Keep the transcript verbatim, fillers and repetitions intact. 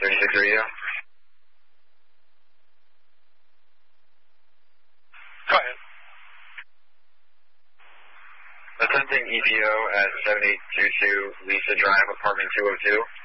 thirty-six radio. Go ahead. Attempting E P O at seven eight two two Lisa Drive, apartment two oh two.